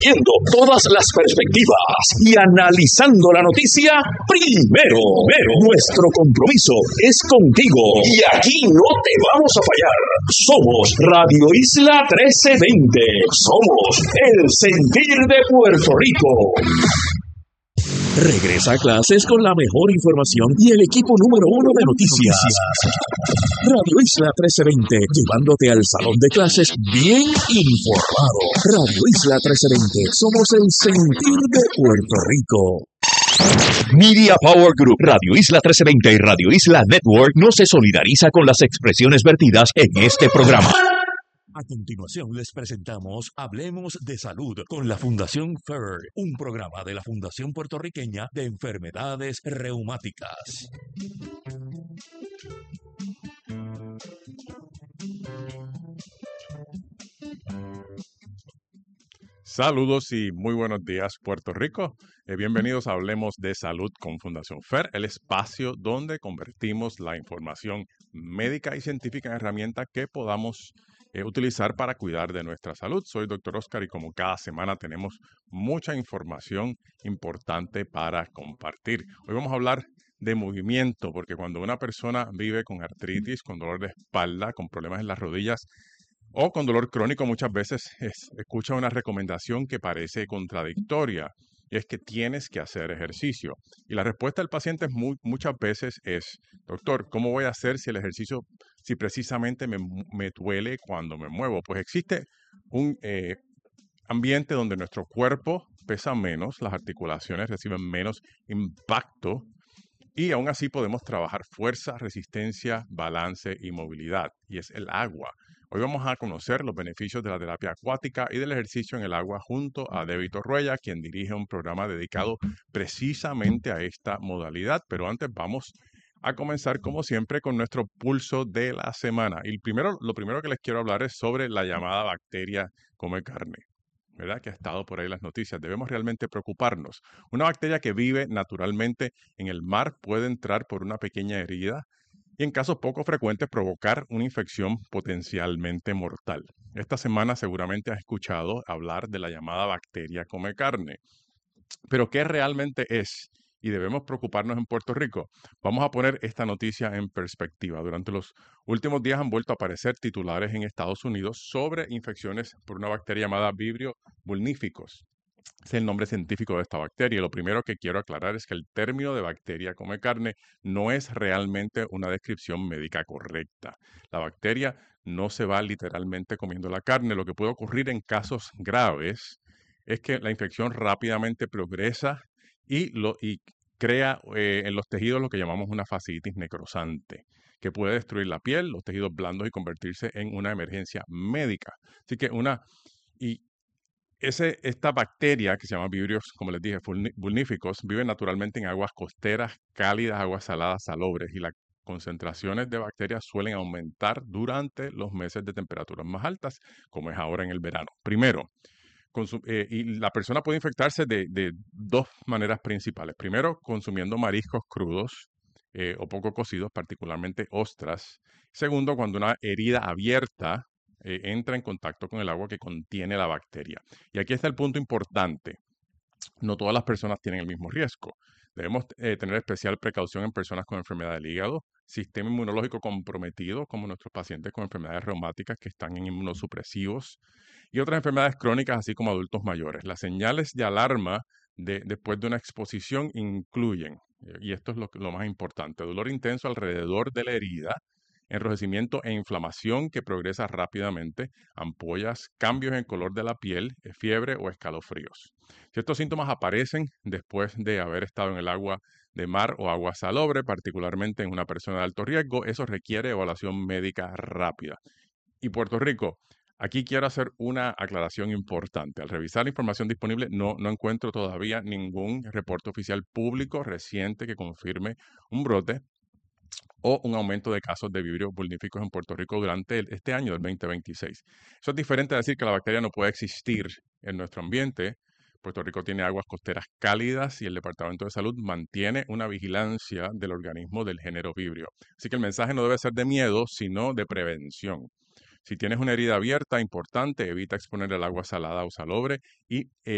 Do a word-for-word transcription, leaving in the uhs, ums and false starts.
Viendo todas las perspectivas y analizando la noticia primero. Pero nuestro compromiso es contigo y aquí no te vamos a fallar. Somos Radio Isla trece veinte. Somos el sentir de Puerto Rico. Regresa a clases con la mejor información y el equipo número uno de noticias. Radio Isla trece veinte, llevándote al salón de clases bien informado. Radio Isla trece veinte, somos el sentir de Puerto Rico. Media Power Group, Radio Isla trece veinte y Radio Isla Network no se solidariza con las expresiones vertidas en este programa. A continuación les presentamos Hablemos de Salud con la Fundación F E R, un programa de la Fundación Puertorriqueña de Enfermedades Reumáticas. Saludos y muy buenos días, Puerto Rico. Eh, bienvenidos a Hablemos de Salud con Fundación F E R, el espacio donde convertimos la información médica y científica en herramientas que podamos eh, utilizar para cuidar de nuestra salud. Soy doctor Oscar y como cada semana tenemos mucha información importante para compartir. Hoy vamos a hablar de movimiento, porque cuando una persona vive con artritis, con dolor de espalda, con problemas en las rodillas, o con dolor crónico, muchas veces es, escucha una recomendación que parece contradictoria, y es que tienes que hacer ejercicio. Y la respuesta del paciente es muy, muchas veces es, doctor, ¿cómo voy a hacer si el ejercicio, si precisamente me, me duele cuando me muevo? Pues existe un eh, ambiente donde nuestro cuerpo pesa menos, las articulaciones reciben menos impacto, y aún así podemos trabajar fuerza, resistencia, balance y movilidad, y es el agua. Hoy vamos a conocer los beneficios de la terapia acuática y del ejercicio en el agua junto a Debbie Torruella, quien dirige un programa dedicado precisamente a esta modalidad. Pero antes vamos a comenzar, como siempre, con nuestro pulso de la semana. Y primero, lo primero que les quiero hablar es sobre la llamada bacteria come carne, ¿verdad? Que ha estado por ahí en las noticias. Debemos realmente preocuparnos. Una bacteria que vive naturalmente en el mar puede entrar por una pequeña herida y en casos poco frecuentes provocar una infección potencialmente mortal. Esta semana seguramente has escuchado hablar de la llamada bacteria come carne. Pero ¿qué realmente es? Y debemos preocuparnos en Puerto Rico. Vamos a poner esta noticia en perspectiva. Durante los últimos días han vuelto a aparecer titulares en Estados Unidos sobre infecciones por una bacteria llamada Vibrio vulnificus. Es el nombre científico de esta bacteria. Y lo primero que quiero aclarar es que el término de bacteria come carne no es realmente una descripción médica correcta. La bacteria no se va literalmente comiendo la carne. Lo que puede ocurrir en casos graves es que la infección rápidamente progresa y, lo, y crea eh, en los tejidos lo que llamamos una fasciitis necrosante, que puede destruir la piel, los tejidos blandos y convertirse en una emergencia médica. Así que una... Y, Ese, esta bacteria que se llama Vibrios, como les dije, vulnificus, vive naturalmente en aguas costeras, cálidas, aguas saladas, salobres, y las concentraciones de bacterias suelen aumentar durante los meses de temperaturas más altas, como es ahora en el verano. Primero, eh, y la persona puede infectarse de, de dos maneras principales. Primero, consumiendo mariscos crudos eh, o poco cocidos, particularmente ostras. Segundo, cuando una herida abierta Eh, entra en contacto con el agua que contiene la bacteria. Y aquí está el punto importante. No todas las personas tienen el mismo riesgo. Debemos eh, tener especial precaución en personas con enfermedad del hígado, sistema inmunológico comprometido, como nuestros pacientes con enfermedades reumáticas que están en inmunosupresivos, y otras enfermedades crónicas, así como adultos mayores. Las señales de alarma de, después de una exposición incluyen, eh, y esto es lo, lo más importante, dolor intenso alrededor de la herida, enrojecimiento e inflamación que progresa rápidamente, ampollas, cambios en color de la piel, fiebre o escalofríos. Si estos síntomas aparecen después de haber estado en el agua de mar o agua salobre, particularmente en una persona de alto riesgo, eso requiere evaluación médica rápida. Y Puerto Rico, aquí quiero hacer una aclaración importante. Al revisar la información disponible, no, no encuentro todavía ningún reporte oficial público reciente que confirme un brote o un aumento de casos de vibrios vulníficos en Puerto Rico durante el, este año del veinte veintiséis. Eso es diferente a decir que la bacteria no puede existir en nuestro ambiente. Puerto Rico tiene aguas costeras cálidas y el Departamento de Salud mantiene una vigilancia del organismo del género vibrio. Así que el mensaje no debe ser de miedo, sino de prevención. Si tienes una herida abierta importante, evita exponer el agua salada o salobre y eh,